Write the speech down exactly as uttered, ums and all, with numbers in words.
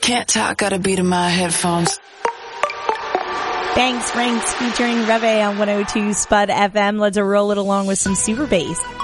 Can't talk, got a beat in my headphones. Banks Ranks featuring Reve on one oh two Spud F M. Let's roll it along with some super bass.